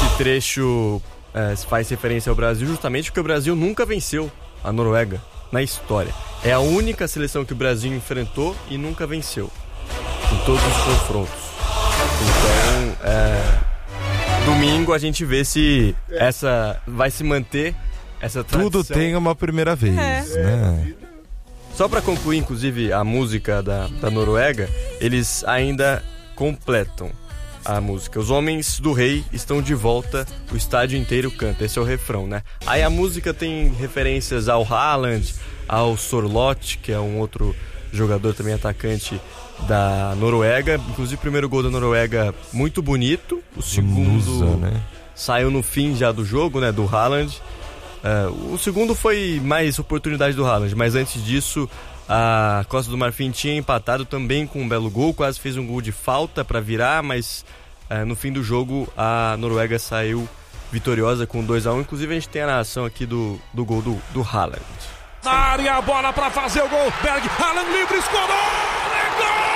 Esse trecho faz referência ao Brasil justamente porque o Brasil nunca venceu a Noruega na história. É a única seleção que o Brasil enfrentou e nunca venceu em todos os confrontos. Então, domingo a gente vê se essa vai se manter essa tradição. Tudo tem uma primeira vez, né? Só para concluir, inclusive, a música da Noruega, eles ainda completam a música. Os homens do rei estão de volta, o estádio inteiro canta. Esse é o refrão, né? Aí a música tem referências ao Haaland, ao Sorloth, que é um outro jogador também atacante da Noruega. Inclusive o primeiro gol da Noruega muito bonito. O segundo saiu no fim já do jogo, né? Do Haaland. O segundo foi mais oportunidade do Haaland, mas antes disso a Costa do Marfim tinha empatado também com um belo gol, quase fez um gol de falta para virar, mas no fim do jogo a Noruega saiu vitoriosa com 2-1. Inclusive a gente tem a narração aqui do gol do Haaland. Na área, a bola para fazer o gol, Berg, Haaland livre, escorou, é gol!